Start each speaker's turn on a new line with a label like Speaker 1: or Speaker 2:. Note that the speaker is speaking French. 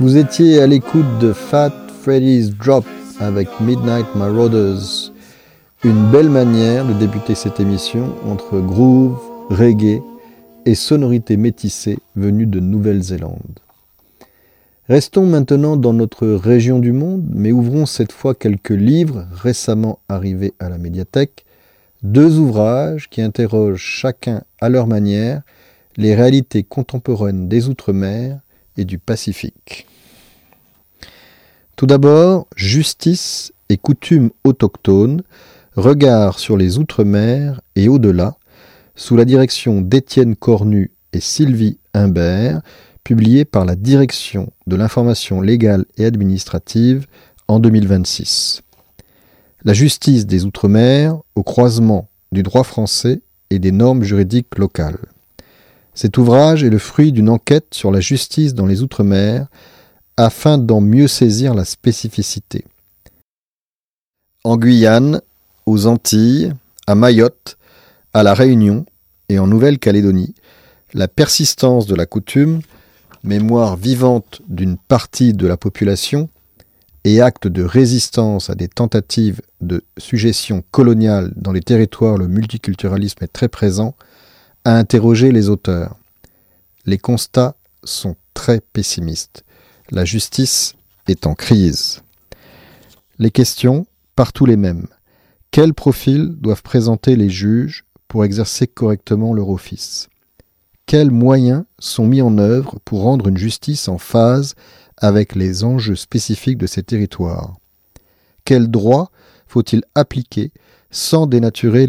Speaker 1: Vous étiez à l'écoute de Fat Freddy's Drop avec Midnight Marauders. Une belle manière de débuter cette émission entre groove, reggae et sonorités métissées venues de Nouvelle-Zélande. Restons maintenant dans notre région du monde, mais ouvrons cette fois quelques livres récemment arrivés à la médiathèque, 2 ouvrages qui interrogent chacun à leur manière les réalités contemporaines des Outre-mer et du Pacifique. Tout d'abord, Justice et coutumes autochtones, regard sur les Outre-mer et au-delà, sous la direction d'Étienne Cornu et Sylvie Humbert, publié par la Direction de l'information légale et administrative en 2026. La justice des Outre-mer au croisement du droit français et des normes juridiques locales. Cet ouvrage est le fruit d'une enquête sur la justice dans les Outre-mer afin d'en mieux saisir la spécificité. En Guyane, aux Antilles, à Mayotte, à La Réunion et en Nouvelle-Calédonie, la persistance de la coutume, mémoire vivante d'une partie de la population et acte de résistance à des tentatives de sujétion coloniale dans les territoires où le multiculturalisme est très présent, a interrogé les auteurs. Les constats sont très pessimistes. La justice est en crise. Les questions, partout les mêmes. Quels profils doivent présenter les juges pour exercer correctement leur office ? Quels moyens sont mis en œuvre pour rendre une justice en phase avec les enjeux spécifiques de ces territoires ? Quels droits faut-il appliquer sans dénaturer